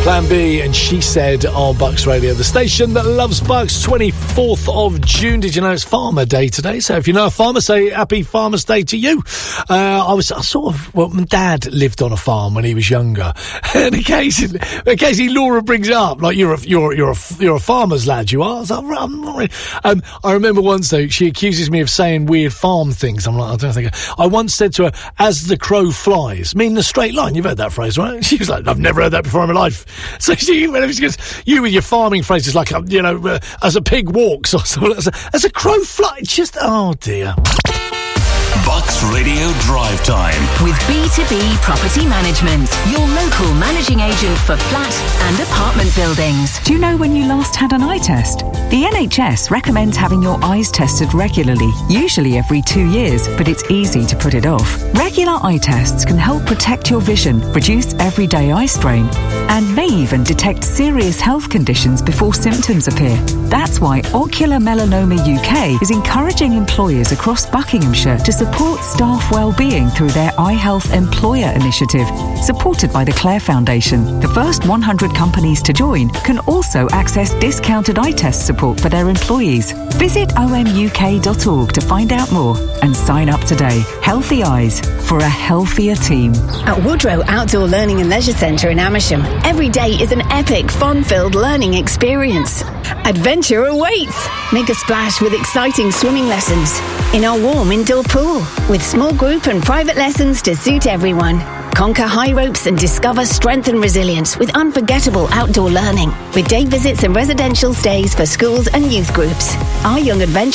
Plan B, and She Said on Bucks Radio, the station that loves Bucks. 24th of June. Did you know it's Farmer Day today? So if you know a farmer, say Happy Farmer's Day to you. My dad lived on a farm when he was younger, and occasionally Laura brings it up, like you're a farmer's lad, you are. I was like, I'm not really. I remember once though she accuses me of saying weird farm things. I'm like, I don't think I once said to her, "As the crow flies," meaning the straight line. You've heard that phrase, right? She was like, "I've never heard that before in my life." So she goes, "You with your farming phrases like, as a pig walks or something, as a crow flies." Just, oh dear. Bucks Radio Drive Time with B2B Property Management, your local managing agent for flat and apartment buildings. Do you know when you last had an eye test? The NHS recommends having your eyes tested regularly, usually every 2 years, but it's easy to put it off. Regular eye tests can help protect your vision, reduce everyday eye strain, and may even detect serious health conditions before symptoms appear. That's why Ocular Melanoma UK is encouraging employers across Buckinghamshire to support staff well-being through their Eye Health Employer Initiative, supported by the Clare Foundation. The first 100 companies to join can also access discounted eye test support for their employees. Visit omuk.org to find out more and sign up today. Healthy eyes for a healthier team. At Woodrow Outdoor Learning and Leisure Centre in Amersham, every day is an epic, fun-filled learning experience. Adventure awaits! Make a splash with exciting swimming lessons in our warm indoor pool, with small group and private lessons to suit everyone. Conquer high ropes and discover strength and resilience with unforgettable outdoor learning, with day visits and residential stays for schools and youth groups. Our young adventurers